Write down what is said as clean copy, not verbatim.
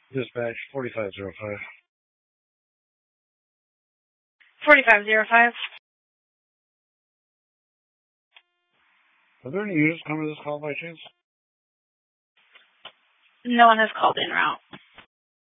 Dispatch 4505. 4505. Are there any users coming to this call by chance? No one has called in route.